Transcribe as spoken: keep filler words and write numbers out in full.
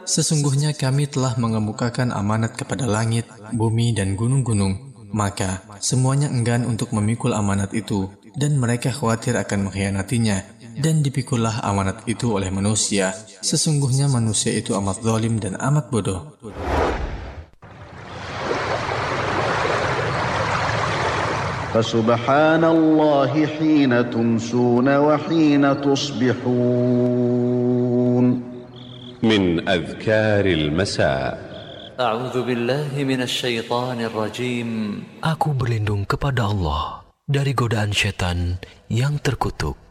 Sesungguhnya kami telah mengemukakan amanat kepada langit, bumi dan gunung-gunung. Maka semuanya enggan untuk memikul amanat itu, dan mereka khawatir akan mengkhianatinya. Dan dipikullah amanat itu oleh manusia. Sesungguhnya manusia itu amat zalim dan amat bodoh. فسبحان الله حين تمسون وحين تصبحون. من أذكار المساء. أعوذ بالله من الشيطان الرجيم. Aku berlindung kepada Allah dari godaan syaitan yang terkutuk.